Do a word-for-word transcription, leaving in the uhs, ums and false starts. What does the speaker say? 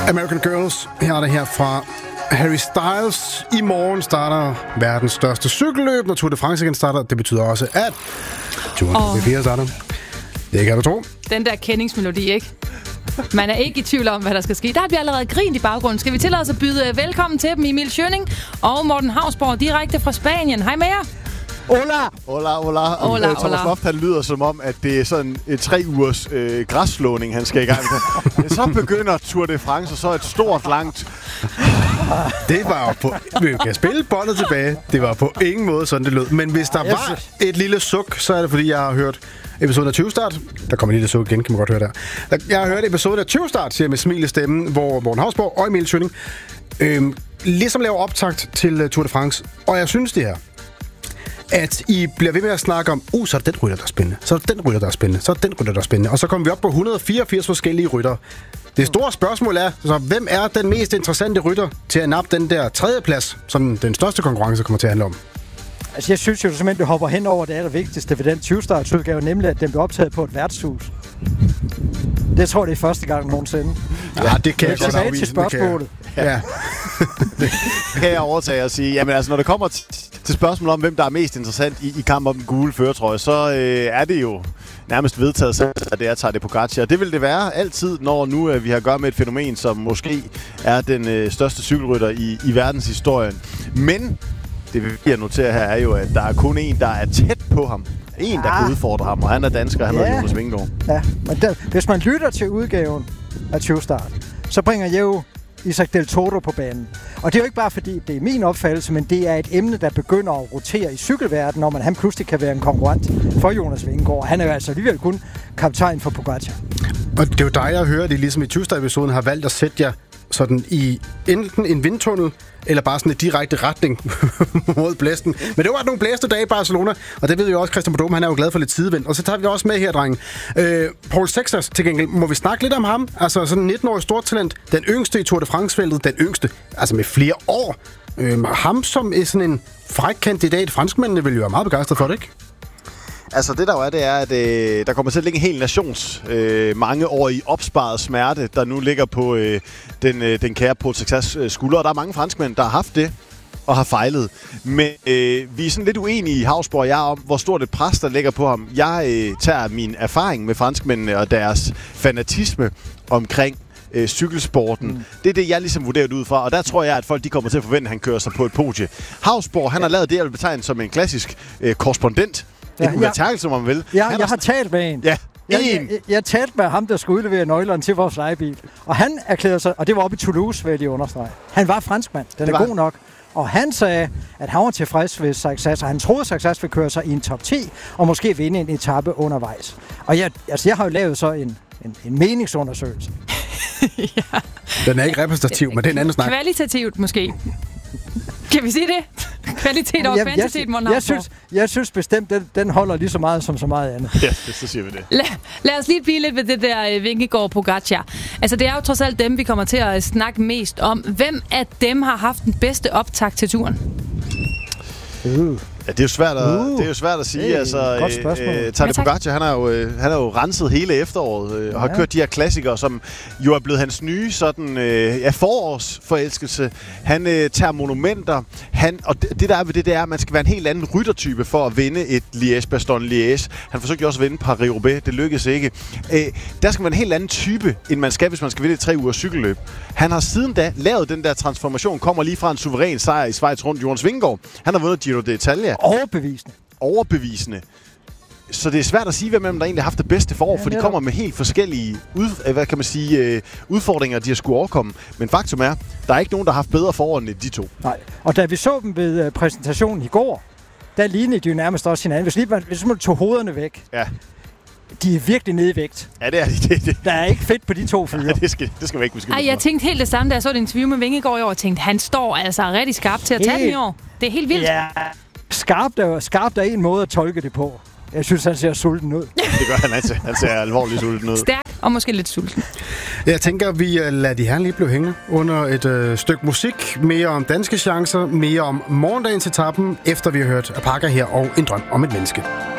American Girls. Her er det her fra Harry Styles. I morgen starter verdens største cykelløb, når Tour de France igen starter. Det betyder også, at Tour de France starter. Det kan du tro. Den der kendingsmelodi, ikke? Man er ikke i tvivl om, hvad der skal ske. Der bliver allerede grint i baggrunden. Skal vi tillade os at byde velkommen til dem, Emil Schønning og Morten Hausborg, direkte fra Spanien. Hej med jer. Hola! Hola, hola. Hola, Thomas hola. Loft, han lyder som om, at det er sådan et tre ugers øh, græsslåning, han skal i gang med. Så begynder Tour de France, og så et stort, langt... Det var jo på... Vi kan spille båndet tilbage. Det var på ingen måde sådan, det lød. Men hvis der var et lille suk, så er det, fordi jeg har hørt episoden af tyve start. Der kommer lige lidt suk igen, kan man godt høre der. Jeg har hørt episoden af tyve start, siger jeg med smil i stemmen, hvor Morten Hausborg og Emil Schønning øhm, ligesom laver optakt til uh, Tour de France. Og jeg synes det her, at I bliver ved med at snakke om, uh, så er det den rytter, der er spændende. Så er det den rytter, der er spændende. Så er det den rytter, der er spændende. Og så kommer vi op på et hundrede og fireogfirs forskellige rytter. Det store spørgsmål er, så hvem er den mest interessante rytter til at nappe den der tredje plads, som den største konkurrence kommer til at handle om? Altså, jeg synes jo simpelthen, du hopper hen over det allervigtigste ved den tyve-startsudgave, nemlig at den blev optaget på et værtshus. Det tror jeg, det er første gang nogensinde. Ja, det kan jeg godt afvise. afvise. Til spørgsmålet. Ja. Det kan jeg overtage og sige. Jamen altså, når det kommer t- til spørgsmålet om, hvem der er mest interessant i, i kampen om den gule førertrøje, så øh, er det jo nærmest vedtaget selv, at det er Tadej Pogačar. Det vil det være altid, når nu øh, vi har at gøre med et fænomen, som måske er den øh, største cykelrytter i, i verdenshistorien. Men det vi vil notere her er jo, at der er kun en, der er tæt på ham. En, der Ah. kan udfordre ham, og han er dansker, han Ja. hedder Jonas Vingegaard. Ja, men der, hvis man lytter til udgaven af tyve-start, så bringer jeg jo Isaac Del Toro på banen. Og det er jo ikke bare fordi, det er min opfattelse, men det er et emne, der begynder at rotere i cykelverdenen, når man han pludselig kan være en konkurrent for Jonas Vingegaard. Han er jo altså alligevel kun kaptajn for Pogačar. Og det er jo dig, jeg hører, at I ligesom i tyve-start-episoden har valgt at sætte jer sådan i enten en vindtunnel, eller bare sådan en direkte retning mod blæsten. Men det var nogle blæste dage i Barcelona, og det ved jo også Christian Bodum, han er jo glad for lidt sidevind. Og så tager vi også med her, drenge. Øh, Paul Sexas til gengæld, må vi snakke lidt om ham? Altså sådan en nitten-årig stortalent, den yngste i Tour de France-feltet, den yngste, altså med flere år. Øh, ham som er sådan en fræk kandidat, franskmændene vil jo være meget begejstret for det, ikke? Altså det der jo er, det er, at øh, der kommer til at ligge en hel nations øh, mange år i opsparet smerte, der nu ligger på øh, den, øh, den kære Paul Sexas øh, skulder. Og der er mange franskmænd, der har haft det og har fejlet. Men øh, vi er sådan lidt uenige i Hausborg og jeg om, hvor stort et pres, der ligger på ham. Jeg øh, tager min erfaring med franskmændene og deres fanatisme omkring øh, cykelsporten. Mm. Det er det, jeg ligesom vurderer ud fra. Og der tror jeg, at folk de kommer til at forvente, at han kører sig på et podie. Hausborg, han ja. har lavet det, jeg vil betegne som en klassisk øh, korrespondent. Ja, en uvertærkelse, som man vil. Ja, han jeg har talt med en. Ja, Jeg, en. jeg, jeg talte med ham, der skulle udlevere nøglerne til vores lejebil. Og han erklærede sig, og det var oppe i Toulouse, vil jeg lige understrege. Han var franskmand. Den Det er var god nok. Og han sagde, at han var tilfreds ved Sexas, og han troede, at Sexas ville køre sig i en top ti, og måske vinde en etape undervejs. Og jeg, altså, jeg har jo lavet så en, en, en meningsundersøgelse. Ja. Den er ikke repræsentativ, men det er en anden snak. Kvalitativt måske. Kan vi sige det? Kvalitet over jeg, kvantitet, jeg, Morten jeg, Hausborg. synes, jeg synes bestemt, den, den holder lige så meget som så meget andet. Ja, det, så siger vi det. Lad, lad os lige blive lidt ved det der uh, Vingegaard Pogačar. Altså, det er jo trods alt dem, vi kommer til at snakke mest om. Hvem af dem har haft den bedste optakt til turen? Uh. Ja, det er jo svært at, Uh, det er jo svært at sige. det er Altså, et godt spørgsmål. øh, Tadej Ja, Pogačar, han har jo øh, han har jo renset hele efteråret øh, og har Ja. kørt de her klassikere, som jo er blevet hans nye sådan øh, ja, forårsforelskelse. Han øh, tager monumenter. Han og det, det der er ved det, det er, at man skal være en helt anden ryttertype for at vinde et Liège-Bastogne-Liège. Han forsøgte jo også at vinde Paris-Roubaix. Det lykkedes ikke. Øh, der skal man en helt anden type, end man skal, hvis man skal vinde et tre uger cykelløb. Han har siden da lavet den der transformation, kommer lige fra en suveræn sejr i Schweiz rundt. Jonas Vingegaard, han har vundet Giro d'Italia. Overbevisende. Overbevisende. Så det er svært at sige, hvem af dem, der egentlig har haft det bedste forår, Ja, for de netop. kommer med helt forskellige ud, hvad kan man sige, øh, udfordringer, de har skulle overkomme. Men faktum er, der er ikke nogen, der har haft bedre forår end de to. Nej. Og da vi så dem ved uh, præsentationen i går, der lignede de jo nærmest også hinanden. Hvis, lige, man- hvis man tog hovederne væk, Ja, de er virkelig nede i vægt. ja det er det. det, det. Der er ikke fedt på de to fyre. Ja, det, skal, det skal vi ikke beskylde Ej, for. jeg tænkte helt det samme, da jeg så et interview med Vingegaard i år, og tænkte, han står altså rigtig skarp til at tage Helt. den i år. Det er helt vildt. Ja, skarpt er, skarpt er en måde at tolke det på. Jeg synes, han ser sulten ud. Det gør han altså. Han ser alvorligt sulten ud. Stærk og måske lidt sulten. Jeg tænker, vi uh, lader de her lige blive hængende under et uh, stykke musik. Mere om danske chancer, mere om morgendagens etappen, efter vi har hørt Apaka her og En drøm om et menneske.